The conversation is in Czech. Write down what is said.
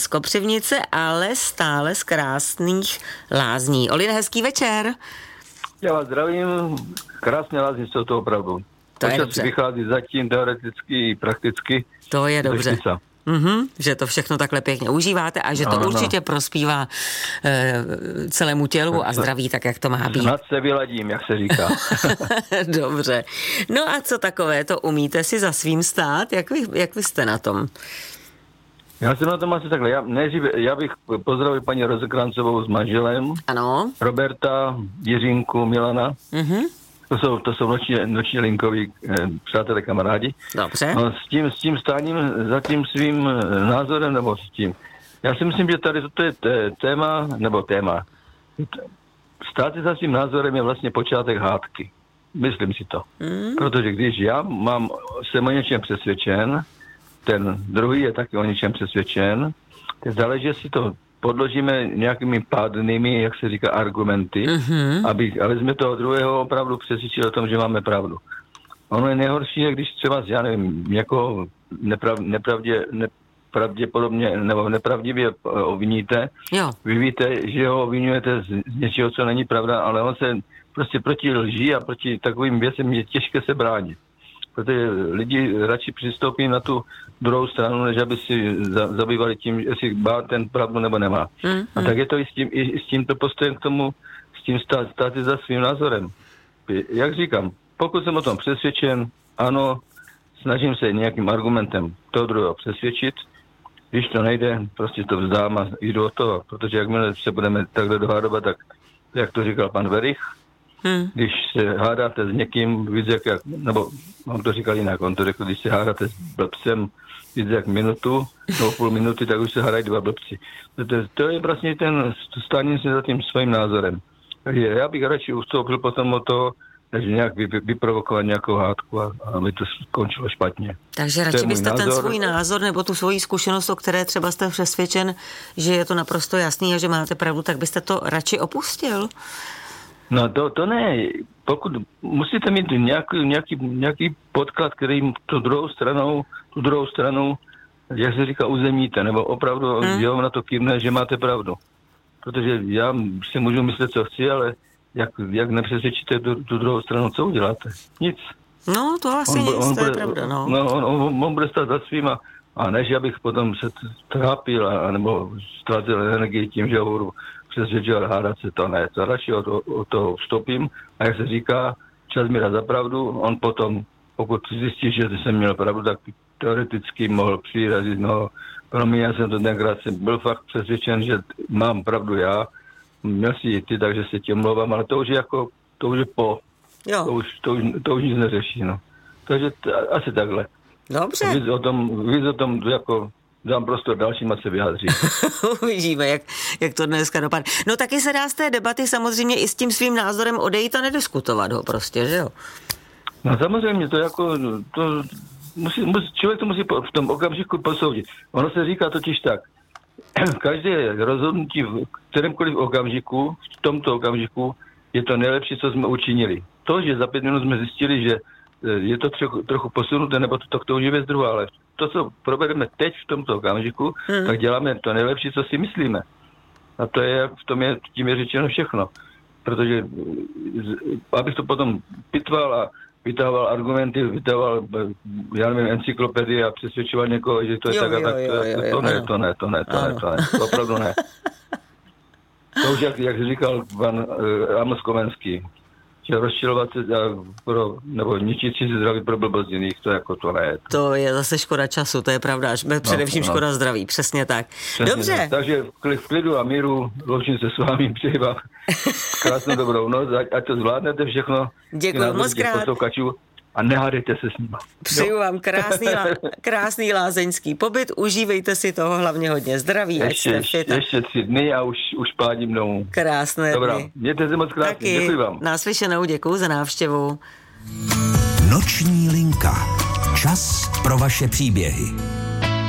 z Kopřivnice, ale stále z krásných Lázní. Olin, hezký večer. Já vás zdravím, krásné Lázně jsou to opravdu. To je dobře. Vychází zatím teoreticky i prakticky. To je dobře. Že to všechno takhle pěkně užíváte a že to určitě prospívá celému tělu a zdraví, tak jak to má být. Snad se vyladím, jak se říká. Dobře. No a co takové, to umíte si za svým stát? Jak vy jste na tom? Já jsem na tom asi takhle. Já bych pozdravil paní Rozekrancovou s manželem. Ano. Roberta, Jiřinku, Milana. To jsou noční linkoví přátelé, kamarádi. Dobře. No, s tím stáním za tím svým názorem, nebo s tím. Já si myslím, že tady toto je téma. Stát za svým názorem je vlastně počátek hádky. Myslím si to. Protože když jsem o něčem přesvědčen, ten druhý je taky o něčem přesvědčen, tak záleží, jestli to podložíme nějakými pádnými, jak se říká, argumenty, ale jsme toho druhého opravdu přesvědčili o tom, že máme pravdu. Ono je nejhorší, když třeba, já nevím, někoho nepravděpodobně nebo nepravdivě obviníte. Jo. Vy víte, že ho obvinujete z něčeho, co není pravda, ale on se prostě proti lži a proti takovým věcem je těžké se bránit. Protože lidi radši přistoupí na tu druhou stranu, než aby si zabývali tím, jestli má ten pravdu nebo nemá. A tak je to i s tímto postojem k tomu, s tím stát za svým názorem. Jak říkám, pokud jsem o tom přesvědčen, ano, snažím se nějakým argumentem toho druhého přesvědčit. Když to nejde, prostě to vzdám a jdu o to, protože jakmile se budeme takhle dohádovat, tak jak to říkal pan Verich, když se hádáte s někým víc nebo mám to říkal jinak, on to řekl, když se hádáte s blbcem víc jak minutu, nebo půl minuty, tak už se hádají dva blbci. To je vlastně ten stání se za tím svým názorem. Takže já bych radši ustoupil potom o to, než nějak vyprovokovat nějakou hádku a aby to skončilo špatně. Takže radši byste ten svůj názor nebo tu svoji zkušenost, o které třeba jste přesvědčen, že je to naprosto jasný a že máte pravdu, tak byste to radši opustil? No to ne. Pokud musíte mít nějaký podklad, který tu druhou stranu, jak se říká, uzemníte, nebo opravdu že vám na to kývne, že máte pravdu. Protože já si můžu myslet, co chci, ale jak nepřesvědčíte tu druhou stranu, co uděláte? Nic. No, to asi nic, to je pravda, no. On bude stát za svým a než abych potom se trápil nebo ztrácel energii tím, že ho budu přesvědčovat, hádat se, to ne. To radši od toho vstupím a jak se říká, čas mi dá za pravdu, on potom, pokud zjistí, že jsem měl pravdu, tak teoreticky mohl přirazit, pro mě já jsem to tenkrát byl fakt přesvědčen, že mám pravdu já, měl si i ty, takže se tě omlouvám, ale to už je po. Jo. To už nic neřeší, no. Takže asi takhle. Dobře. Víc o tom jako dám prostor dalším a se vyjádří. Uvidíme, jak to dneska dopadne. No taky se dá z té debaty samozřejmě i s tím svým názorem odejít a nediskutovat ho prostě, že jo? No samozřejmě, člověk to musí v tom okamžiku posoudit. Ono se říká totiž tak, každé rozhodnutí v kterémkoliv okamžiku, v tomto okamžiku, je to nejlepší, co jsme učinili. To, že za 5 minut jsme zjistili, že je to trochu posunuté, nebo to už je věc druhá, ale to, co provedeme teď v tomto okamžiku, tak děláme to nejlepší, co si myslíme. A to je, tím je řečeno všechno. Protože abych to potom pitval a vytahoval argumenty, já nevím, encyklopedii a přesvědčoval někoho, že to je tak a tak, to ne, opravdu ne. To už, jak říkal pan Amos Komenský, že rozčilovat se nebo ničit si zdraví pro blbost jiných, to ne. To je zase škoda času, to je pravda, především škoda zdraví, přesně tak. Přesně Dobře. Tak. Takže v klidu a míru loučím se s vámi, přeji vám krásnou dobrou noc, ať to zvládnete všechno. Děkuji moc krát. A nehádejte se s nima. Přeju vám krásný lázeňský pobyt, užívejte si toho, hlavně hodně zdraví. Ještě 3 dny a už pádím domů. Krásné Dobrá, dny. mějte se moc krásně, děkuji vám. Naslyšenou, děkuji za návštěvu. Noční linka. Čas pro vaše příběhy.